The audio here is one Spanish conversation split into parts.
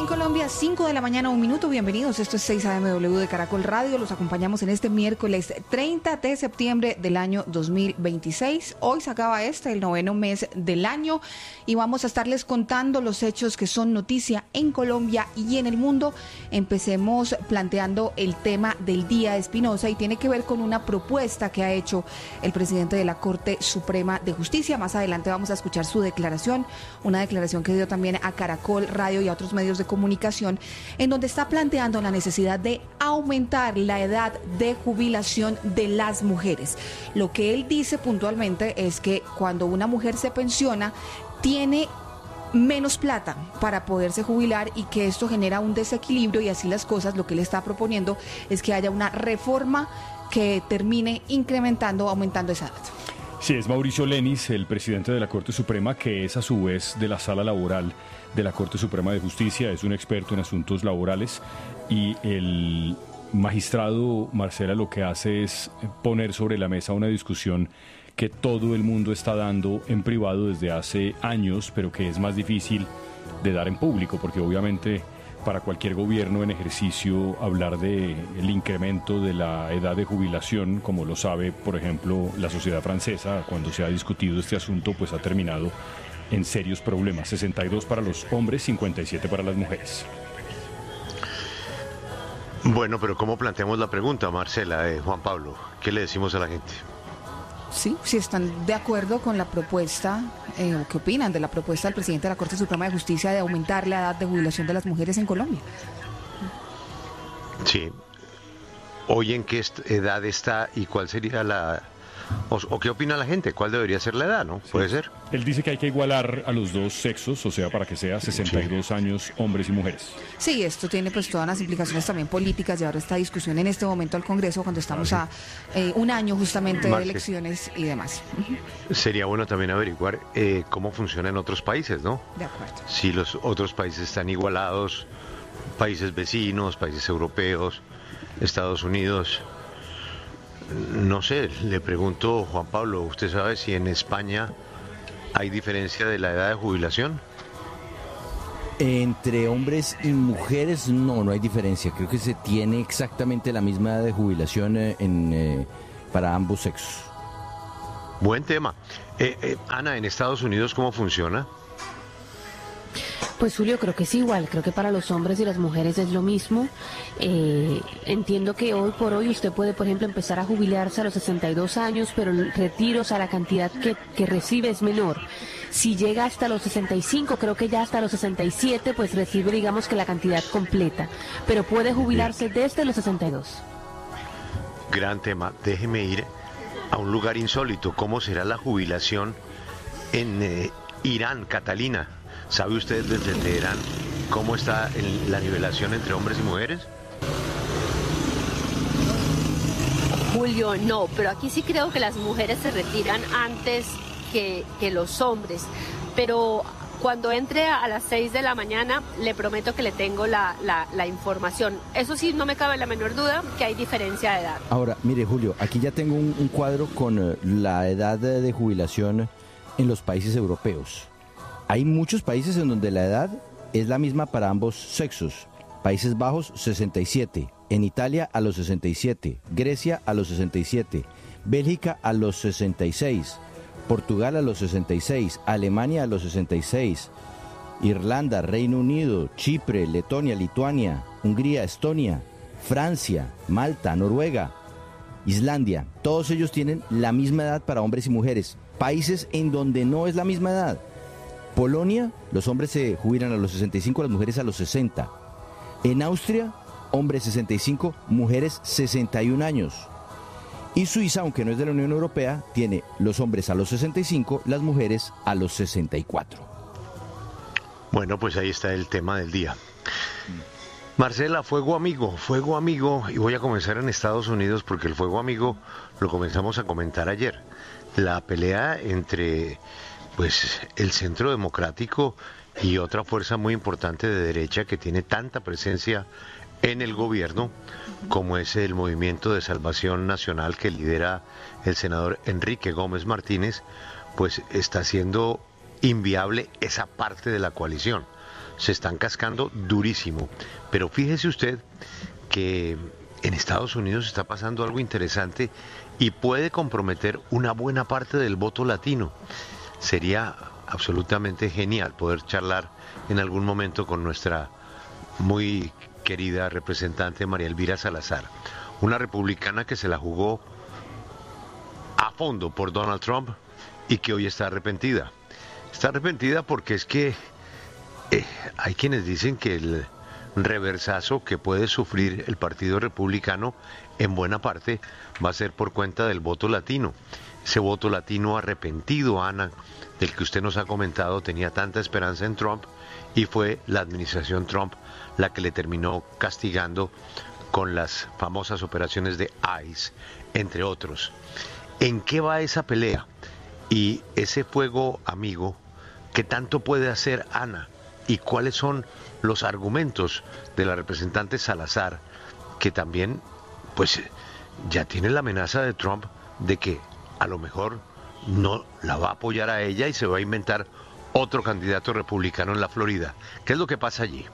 En Colombia, 5 de la mañana, 1 minuto. Bienvenidos. Esto es 6 AMW de Caracol Radio. Los acompañamos en este miércoles 30 de septiembre del año 2026. Hoy se acaba el 9º mes del año y vamos a estarles contando los hechos que son noticia en Colombia y en el mundo. Empecemos planteando el tema del día de Espinosa y tiene que ver con una propuesta que ha hecho el presidente de la Corte Suprema de Justicia. Más adelante vamos a escuchar su declaración, una declaración que dio también a Caracol Radio y a otros medios de comunicación, en donde está planteando la necesidad de aumentar la edad de jubilación de las mujeres. Lo que él dice puntualmente es que cuando una mujer se pensiona, tiene menos plata para poderse jubilar y que esto genera un desequilibrio, y así las cosas, lo que él está proponiendo es que haya una reforma que termine incrementando, aumentando esa edad. Sí, es Mauricio Lenis, el presidente de la Corte Suprema, que es a su vez de la Sala Laboral de la Corte Suprema de Justicia, es un experto en asuntos laborales, y el magistrado Marcela lo que hace es poner sobre la mesa una discusión que todo el mundo está dando en privado desde hace años, pero que es más difícil de dar en público, porque obviamente para cualquier gobierno en ejercicio hablar de el incremento de la edad de jubilación, como lo sabe, por ejemplo, la sociedad francesa, cuando se ha discutido este asunto, pues ha terminado en serios problemas. 62 para los hombres, 57 para las mujeres. Bueno, pero ¿cómo planteamos la pregunta, Marcela, Juan Pablo? ¿Qué le decimos a la gente? Sí, si están de acuerdo con la propuesta, o qué opinan de la propuesta del presidente de la Corte Suprema de Justicia de aumentar la edad de jubilación de las mujeres en Colombia. Sí. ¿Hoy en qué edad está y cuál sería la... o qué opina la gente? ¿Cuál debería ser la edad, no? Sí. ¿Puede ser? Él dice que hay que igualar a los dos sexos, o sea, para que sea 62 años hombres y mujeres. Sí, esto tiene pues todas las implicaciones también políticas, llevar esta discusión en este momento al Congreso cuando estamos a un año justamente de elecciones y demás. Sería bueno también averiguar cómo funciona en otros países, ¿no? De acuerdo. Si los otros países están igualados, países vecinos, países europeos, Estados Unidos. No sé, le pregunto, Juan Pablo, ¿usted sabe si en España hay diferencia de la edad de jubilación? Entre hombres y mujeres no hay diferencia. Creo que se tiene exactamente la misma edad de jubilación para ambos sexos. Buen tema. Ana, ¿en Estados Unidos cómo funciona? Pues Julio, creo que es igual, creo que para los hombres y las mujeres es lo mismo. Entiendo que hoy por hoy usted puede, por ejemplo, empezar a jubilarse a los 62 años, pero el retiro, o sea, la cantidad que recibe es menor. Si llega hasta los 65, creo que ya hasta los 67, pues recibe, digamos, que la cantidad completa, pero puede jubilarse desde los 62. Gran tema. Déjeme ir a un lugar insólito. ¿Cómo será la jubilación en Irán, Catalina? ¿Sabe usted desde Teherán cómo está la nivelación entre hombres y mujeres? Julio, no, pero aquí sí creo que las mujeres se retiran antes que los hombres. Pero cuando entre a las 6 de la mañana, le prometo que le tengo la información. Eso sí, no me cabe la menor duda que hay diferencia de edad. Ahora, mire, Julio, aquí ya tengo un cuadro con la edad de jubilación en los países europeos. Hay muchos países en donde la edad es la misma para ambos sexos. Países Bajos, 67. En Italia, a los 67. Grecia, a los 67. Bélgica, a los 66. Portugal, a los 66. Alemania, a los 66. Irlanda, Reino Unido, Chipre, Letonia, Lituania, Hungría, Estonia, Francia, Malta, Noruega, Islandia. Todos ellos tienen la misma edad para hombres y mujeres. Países en donde no es la misma edad. Polonia, los hombres se jubilan a los 65, las mujeres a los 60. En Austria, hombres 65, mujeres 61 años. Y Suiza, aunque no es de la Unión Europea, tiene los hombres a los 65, las mujeres a los 64. Bueno, pues ahí está el tema del día. Marcela, fuego amigo, y voy a comenzar en Estados Unidos porque el fuego amigo lo comenzamos a comentar ayer. La pelea entre pues el Centro Democrático y otra fuerza muy importante de derecha que tiene tanta presencia en el gobierno como es el Movimiento de Salvación Nacional que lidera el senador Enrique Gómez Martínez, pues está haciendo inviable esa parte de la coalición. se están cascando durísimo. Pero fíjese usted que en Estados Unidos está pasando algo interesante y puede comprometer una buena parte del voto latino. Sería absolutamente genial poder charlar en algún momento con nuestra muy querida representante María Elvira Salazar, una republicana que se la jugó a fondo por Donald Trump y que hoy está arrepentida. Está arrepentida porque es que hay quienes dicen que el reversazo que puede sufrir el Partido Republicano en buena parte va a ser por cuenta del voto latino. Ese voto latino arrepentido, Ana, del que usted nos ha comentado, tenía tanta esperanza en Trump y fue la administración Trump la que le terminó castigando con las famosas operaciones de ICE, entre otros. ¿En qué va esa pelea? Y ese fuego amigo, ¿qué tanto puede hacer Ana? ¿Y cuáles son los argumentos de la representante Salazar, que también, pues, ya tiene la amenaza de Trump de que a lo mejor no la va a apoyar a ella y se va a inventar otro candidato republicano en la Florida? ¿Qué es lo que pasa allí?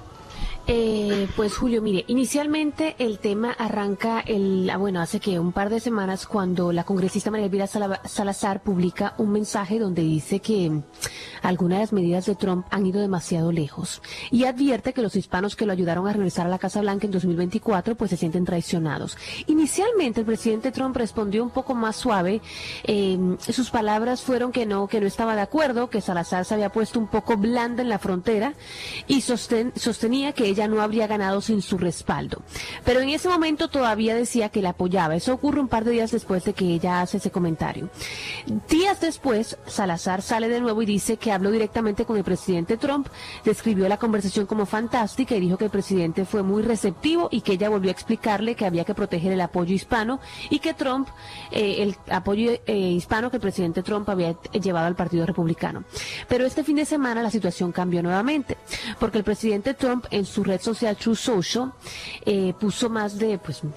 Pues Julio, mire, inicialmente el tema arranca hace que un par de semanas cuando la congresista María Elvira Salazar publica un mensaje donde dice que algunas de las medidas de Trump han ido demasiado lejos y advierte que los hispanos que lo ayudaron a regresar a la Casa Blanca en 2024 pues se sienten traicionados. Inicialmente el presidente Trump respondió un poco más suave, sus palabras fueron que no estaba de acuerdo, que Salazar se había puesto un poco blanda en la frontera y sostenía que ella no habría ganado sin su respaldo. Pero en ese momento todavía decía que la apoyaba. Eso ocurre un par de días después de que ella hace ese comentario. Días después, Salazar sale de nuevo y dice que habló directamente con el presidente Trump, describió la conversación como fantástica y dijo que el presidente fue muy receptivo y que ella volvió a explicarle que había que proteger el apoyo hispano y que Trump, el apoyo hispano que el presidente Trump había llevado al Partido Republicano. Pero este fin de semana la situación cambió nuevamente, porque el presidente Trump en su red social Truth Social puso más de,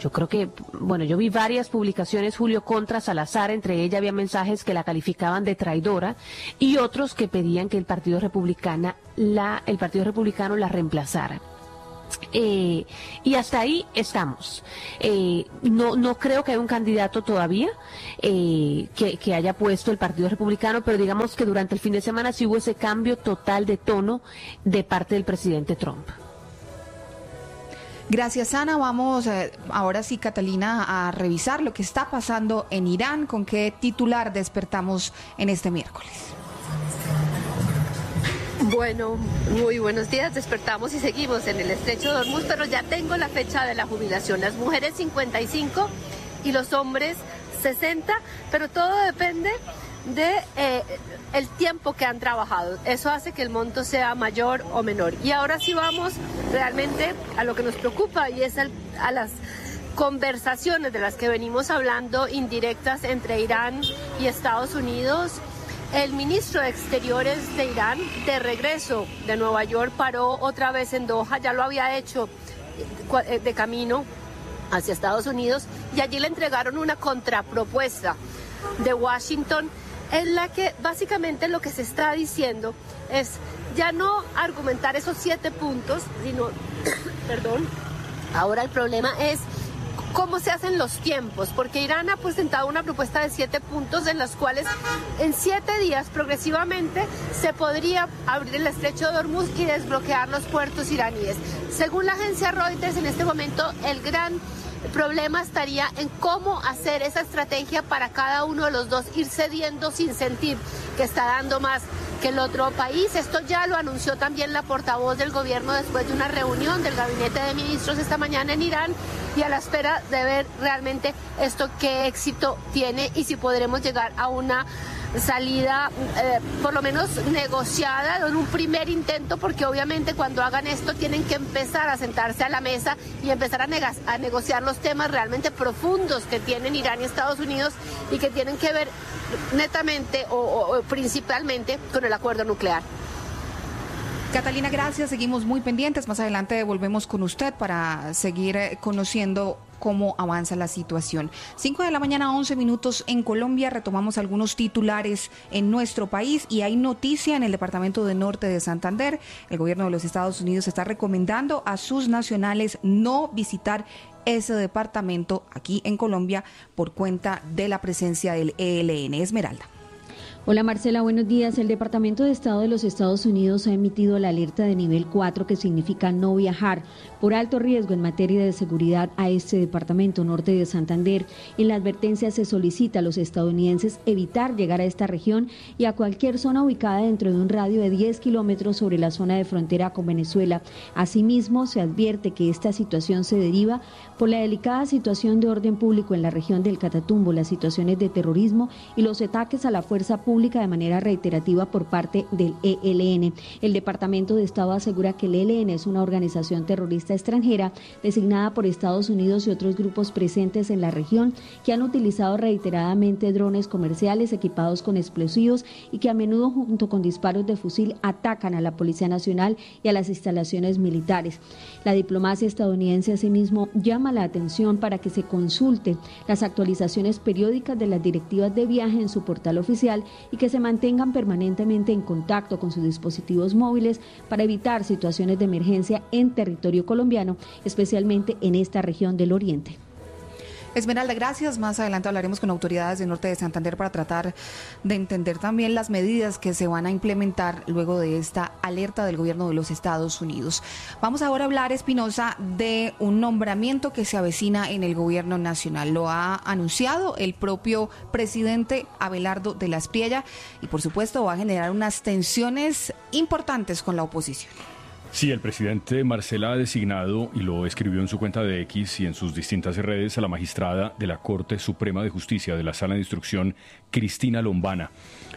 yo vi varias publicaciones, Julio, contra Salazar, entre ellas había mensajes que la calificaban de traidora y otros que pedían que el Partido Republicano la reemplazara. Y hasta ahí estamos. No creo que haya un candidato todavía que haya puesto el Partido Republicano, pero digamos que durante el fin de semana sí hubo ese cambio total de tono de parte del presidente Trump. Gracias, Ana. Vamos ahora sí, Catalina, a revisar lo que está pasando en Irán. ¿Con qué titular despertamos en este miércoles? Bueno, muy buenos días. Despertamos y seguimos en el estrecho de Hormuz, pero ya tengo la fecha de la jubilación. Las mujeres 55 y los hombres 60, pero todo depende de el tiempo que han trabajado. Eso hace que el monto sea mayor o menor. Y ahora sí vamos realmente a lo que nos preocupa y es a las conversaciones de las que venimos hablando, indirectas entre Irán y Estados Unidos. El ministro de Exteriores de Irán, de regreso de Nueva York, paró otra vez en Doha, ya lo había hecho de camino hacia Estados Unidos, y allí le entregaron una contrapropuesta de Washington, en la que básicamente lo que se está diciendo es ya no argumentar esos 7 puntos, sino, ahora el problema es cómo se hacen los tiempos, porque Irán ha presentado una propuesta de 7 puntos en las cuales en 7 días progresivamente se podría abrir el estrecho de Hormuz y desbloquear los puertos iraníes. Según la agencia Reuters, en este momento el gran problema estaría en cómo hacer esa estrategia para cada uno de los dos, ir cediendo sin sentir que está dando más que el otro país. Esto ya lo anunció también la portavoz del gobierno después de una reunión del gabinete de ministros esta mañana en Irán, y a la espera de ver realmente esto qué éxito tiene y si podremos llegar a una salida por lo menos negociada en un primer intento, porque obviamente cuando hagan esto tienen que empezar a sentarse a la mesa y empezar a negociar los temas realmente profundos que tienen Irán y Estados Unidos y que tienen que ver netamente o principalmente con el acuerdo nuclear. Catalina, gracias. Seguimos muy pendientes. Más adelante volvemos con usted para seguir conociendo cómo avanza la situación. 5 de la mañana, 11 minutos en Colombia. Retomamos algunos titulares en nuestro país y hay noticia en el departamento de Norte de Santander. El gobierno de los Estados Unidos está recomendando a sus nacionales no visitar ese departamento aquí en Colombia por cuenta de la presencia del ELN. Esmeralda. Hola Marcela, buenos días. El Departamento de Estado de los Estados Unidos ha emitido la alerta de nivel 4 que significa no viajar por alto riesgo en materia de seguridad a este departamento norte de Santander. En la advertencia se solicita a los estadounidenses evitar llegar a esta región y a cualquier zona ubicada dentro de un radio de 10 kilómetros sobre la zona de frontera con Venezuela. Asimismo, se advierte que esta situación se deriva por la delicada situación de orden público en la región del Catatumbo, las situaciones de terrorismo y los ataques a la fuerza pública de manera reiterativa por parte del ELN. El Departamento de Estado asegura que el ELN es una organización terrorista extranjera designada por Estados Unidos y otros grupos presentes en la región que han utilizado reiteradamente drones comerciales equipados con explosivos y que a menudo junto con disparos de fusil atacan a la Policía Nacional y a las instalaciones militares. La diplomacia estadounidense asimismo llama la atención para que se consulte las actualizaciones periódicas de las directivas de viaje en su portal oficial y que se mantengan permanentemente en contacto con sus dispositivos móviles para evitar situaciones de emergencia en territorio colombiano, especialmente en esta región del Oriente. Esmeralda, gracias. Más adelante hablaremos con autoridades del norte de Santander para tratar de entender también las medidas que se van a implementar luego de esta alerta del gobierno de los Estados Unidos. Vamos ahora a hablar, Espinosa, de un nombramiento que se avecina en el gobierno nacional. Lo ha anunciado el propio presidente Abelardo de la Espriella y, por supuesto, va a generar unas tensiones importantes con la oposición. Sí, el presidente Marcela ha designado, y lo escribió en su cuenta de X y en sus distintas redes, a la magistrada de la Corte Suprema de Justicia de la Sala de Instrucción, Cristina Lombana,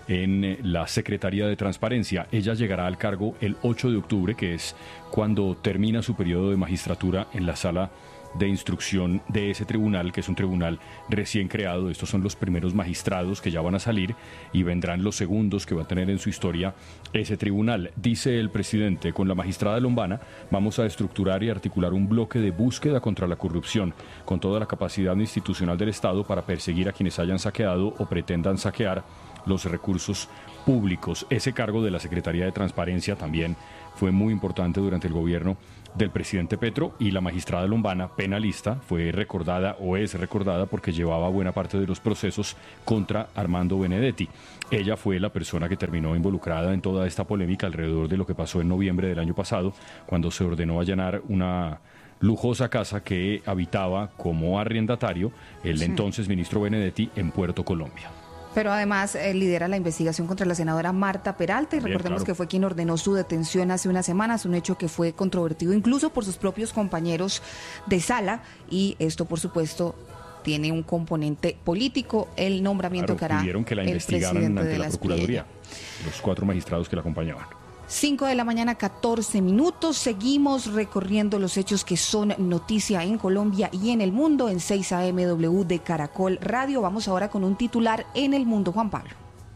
en la Secretaría de Transparencia. Ella llegará al cargo el 8 de octubre, que es cuando termina su periodo de magistratura en la Sala de Instrucción de ese tribunal, que es un tribunal recién creado. Estos son los primeros magistrados que ya van a salir y vendrán los segundos que va a tener en su historia ese tribunal. Dice el presidente: con la magistrada Lombana vamos a estructurar y articular un bloque de búsqueda contra la corrupción, con toda la capacidad institucional del Estado para perseguir a quienes hayan saqueado o pretendan saquear los recursos públicos. Ese cargo de la Secretaría de Transparencia también fue muy importante durante el gobierno del presidente Petro, y la magistrada Lombana, penalista, fue recordada o es recordada porque llevaba buena parte de los procesos contra Armando Benedetti. Ella fue la persona que terminó involucrada en toda esta polémica alrededor de lo que pasó en noviembre del año pasado, cuando se ordenó allanar una lujosa casa que habitaba como arrendatario el entonces ministro Benedetti en Puerto Colombia. Pero además lidera la investigación contra la senadora Marta Peralta y recordemos que fue quien ordenó su detención hace unas semanas, un hecho que fue controvertido incluso por sus propios compañeros de sala, y esto por supuesto tiene un componente político, el nombramiento que hará pidieron que la investigaran ante la Procuraduría, los 4 magistrados que la acompañaban. 5 de la mañana, 14 minutos. Seguimos recorriendo los hechos que son noticia en Colombia y en el mundo en 6 AMW de Caracol Radio. Vamos ahora con un titular en el mundo, Juan Pablo.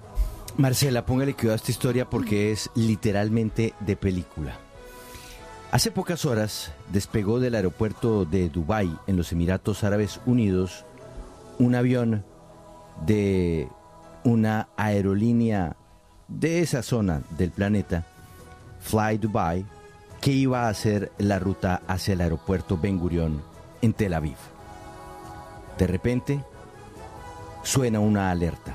Marcela, póngale cuidado a esta historia porque es literalmente de película. Hace pocas horas despegó del aeropuerto de Dubái, en los Emiratos Árabes Unidos, un avión de una aerolínea de esa zona del planeta, Fly Dubai, que iba a hacer la ruta hacia el aeropuerto Ben Gurión en Tel Aviv. De repente suena una alerta.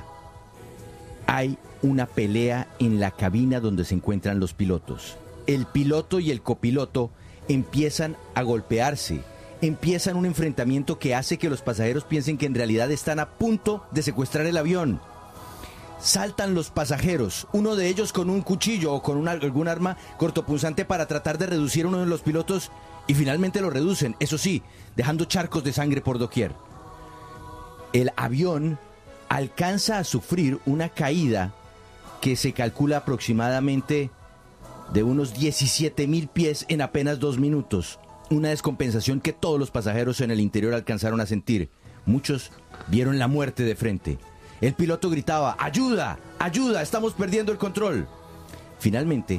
Hay una pelea en la cabina donde se encuentran los pilotos. El piloto y el copiloto empiezan a golpearse, empiezan un enfrentamiento que hace que los pasajeros piensen que en realidad están a punto de secuestrar el avión. Saltan los pasajeros, uno de ellos con un cuchillo o con algún arma cortopunzante para tratar de reducir a uno de los pilotos, y finalmente lo reducen, eso sí, dejando charcos de sangre por doquier. El avión alcanza a sufrir una caída que se calcula aproximadamente de unos 17.000 pies en apenas 2 minutos. Una descompensación que todos los pasajeros en el interior alcanzaron a sentir. Muchos vieron la muerte de frente. El piloto gritaba: ¡ayuda! ¡Ayuda! ¡Estamos perdiendo el control! Finalmente,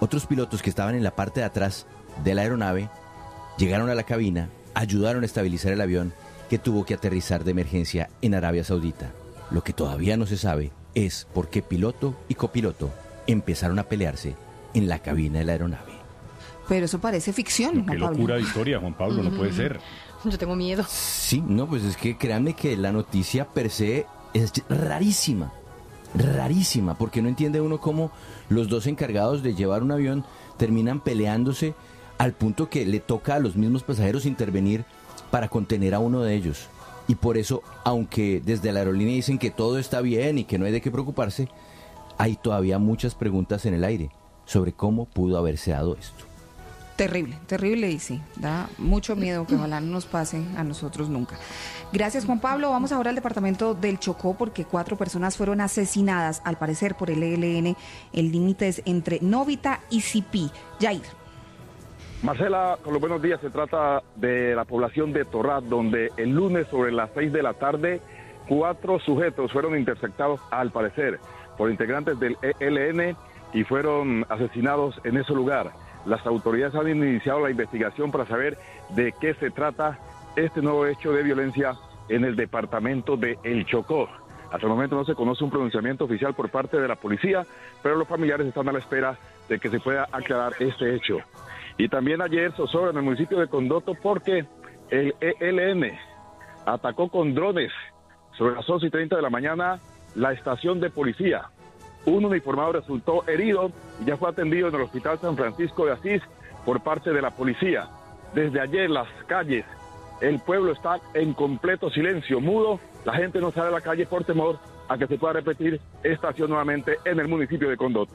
Otros pilotos que estaban en la parte de atrás de la aeronave llegaron a la cabina, ayudaron a estabilizar el avión que tuvo que aterrizar de emergencia en Arabia Saudita. Lo que todavía no se sabe es por qué piloto y copiloto empezaron a pelearse en la cabina de la aeronave. Pero eso parece ficción, Qué Juan Pablo. locura de historia, Juan Pablo, no puede ser. Yo tengo miedo. Sí, no, pues es que créanme que la noticia per se es rarísima, porque no entiende uno cómo los dos encargados de llevar un avión terminan peleándose al punto que le toca a los mismos pasajeros intervenir para contener a uno de ellos. Y por eso, aunque desde la aerolínea dicen que todo está bien y que no hay de qué preocuparse, hay todavía muchas preguntas en el aire sobre cómo pudo haberse dado esto. Terrible, terrible y sí, da mucho miedo que ojalá no nos pase a nosotros nunca. Gracias, Juan Pablo. Vamos ahora al departamento del Chocó porque 4 personas fueron asesinadas, al parecer por el ELN. El límite es entre Novita y Sipí. Jair. Marcela, con los buenos días, se trata de la población de Torrat, donde el lunes sobre las 6 de la tarde, 4 sujetos fueron interceptados, al parecer, por integrantes del ELN y fueron asesinados en ese lugar. Las autoridades han iniciado la investigación para saber de qué se trata este nuevo hecho de violencia en el departamento de El Chocó. Hasta el momento no se conoce un pronunciamiento oficial por parte de la policía, pero los familiares están a la espera de que se pueda aclarar este hecho. Y también ayer zozobra en el municipio de Condoto porque el ELN atacó con drones sobre las 11:30 de la mañana la estación de policía. Un uniformado resultó herido y ya fue atendido en el Hospital San Francisco de Asís por parte de la policía. Desde ayer las calles, el pueblo está en completo silencio, mudo. La gente no sale a la calle por temor a que se pueda repetir esta acción nuevamente en el municipio de Condoto.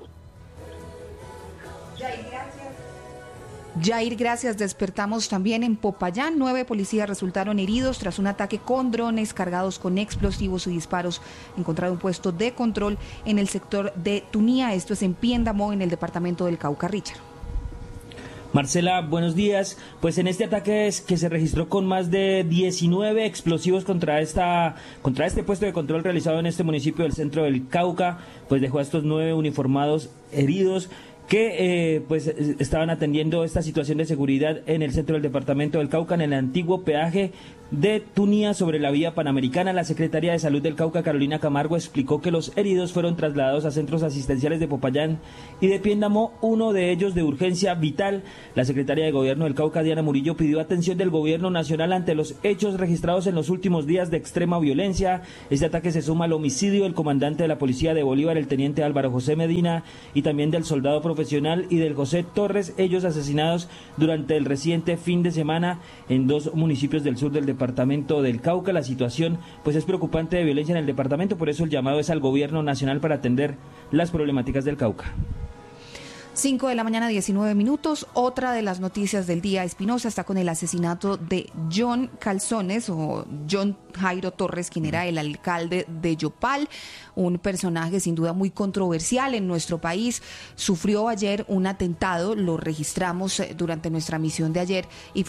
Jair, gracias. Despertamos también en Popayán. 9 policías resultaron heridos tras un ataque con drones cargados con explosivos y disparos encontrado un puesto de control en el sector de Tunía. Esto es en Piendamó, en el departamento del Cauca. Richard. Marcela, buenos días. Pues en este ataque que se registró con más de 19 explosivos contra este puesto de control realizado en este municipio del centro del Cauca, pues dejó a estos 9 uniformados heridos que pues estaban atendiendo esta situación de seguridad en el centro del departamento del Cauca, en el antiguo peaje de Tunía sobre la vía panamericana. La secretaria de Salud del Cauca, Carolina Camargo, explicó que los heridos fueron trasladados a centros asistenciales de Popayán y de Piendamó, uno de ellos de urgencia vital. La secretaria de Gobierno del Cauca, Diana Murillo, pidió atención del Gobierno Nacional ante los hechos registrados en los últimos días de extrema violencia. Este ataque se suma al homicidio del comandante de la Policía de Bolívar, el teniente Álvaro José Medina, y también del soldado profesional y del José Torres, ellos asesinados durante el reciente fin de semana en 2 municipios del sur del departamento del Cauca. La situación pues es preocupante de violencia en el departamento, por eso el llamado es al Gobierno Nacional para atender las problemáticas del Cauca. 5 de la mañana, 19 minutos. Otra de las noticias del día, Espinosa, está con el asesinato de John Calzones o John Jairo Torres, quien era el alcalde de Yopal, un personaje sin duda muy controversial en nuestro país. Sufrió ayer un atentado, lo registramos durante nuestra misión de ayer y